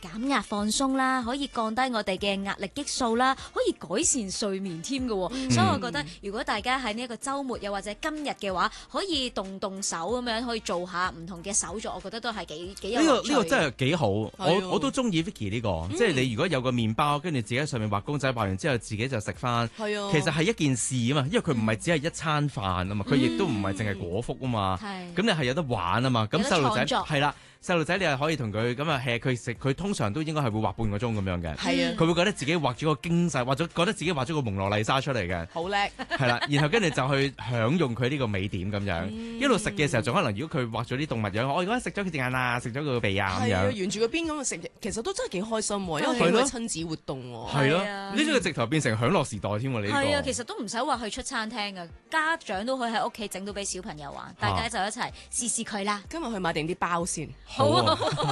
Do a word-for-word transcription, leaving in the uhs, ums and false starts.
減壓放鬆啦，可以降低我哋嘅壓力激素啦，可以改善睡眠添嘅。嗯、所以我覺得如果大家喺呢一個週末又或者今日嘅話，可以動動手咁樣可以做下唔同嘅手作，我覺得都係幾幾有趣。 呢、這個呢、這個真係幾好，我我都中意 Vicky 呢、這個， 嗯、 即係你如果有個麵包，跟住自己喺上面畫公仔，畫完之後自己就食翻，其實係一件事啊嘛，因為佢唔係只係一餐飯啊嘛，佢亦都唔係淨係果腹啊嘛，咁、嗯、你係有得玩啊嘛，咁細路仔係啦。細路仔你係可以同佢咁啊 hea 佢食，佢通常都應該係會畫半個鐘咁樣嘅。係啊，佢會覺得自己畫咗個經濟，畫咗覺得自己畫咗個蒙羅麗莎出嚟嘅。好叻。係啦，然後跟住就去享用佢呢個美點咁樣。嗯、一路食嘅時候，仲可能如果佢畫咗啲動物樣，我而家食咗佢隻眼啊，食咗佢個鼻啊咁樣。係啊，沿住個邊咁食，其實都真係幾開心喎，因為幾個親子活動喎。係咯，呢個直頭變成享樂時代添喎，你呢個。係啊，其實都唔使話去出餐廳㗎，家長都可以喺屋企整到俾小朋友玩，大家就一齊試試佢啦。今日去買定啲包先。好啊。